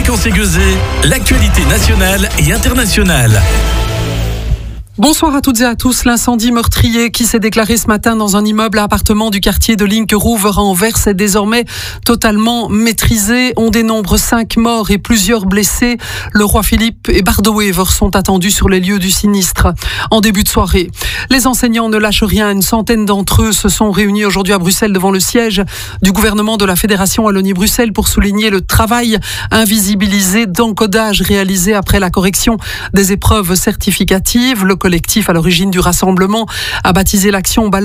Fréquence Éguzée, l'actualité nationale et internationale. Bonsoir à toutes et à tous. L'incendie meurtrier qui s'est déclaré ce matin dans un immeuble à appartements du quartier de Linkeroever à Anvers est désormais totalement maîtrisé. On dénombre 5 morts et plusieurs blessés. Le roi Philippe et Bardowever sont attendus sur les lieux du sinistre. En début de soirée, les enseignants ne lâchent rien. Une centaine d'entre eux se sont réunis aujourd'hui à Bruxelles devant le siège du gouvernement de la Fédération Wallonie-Bruxelles pour souligner le travail invisibilisé d'encodage réalisé après la correction des épreuves certificatives. Le collectif à l'origine du rassemblement a baptisé l'action